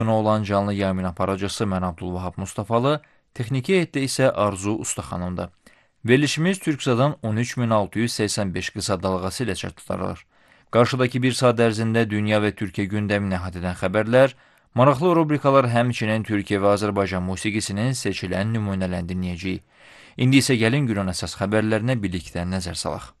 olan canlı yayımın aparıcısı mən Abdulvahab Mustafalı, texniki heyətdə isə Arzu Ustaxanımdır. Verilişimiz Türksadan 13685 qısa dalğası ilə çatdırılır. Qarşıdakı bir saat ərzində dünya və Türkiyə gündəmini əhatə edən xəbərlər, maraqlı rubrikalar, həmçinin Türkiyə və Azərbaycan musiqisinin seçilən nümunələrini dinləyəcəyik. İndi isə gəlin günün əsas xəbərlərinə birlikdə nəzər salaq.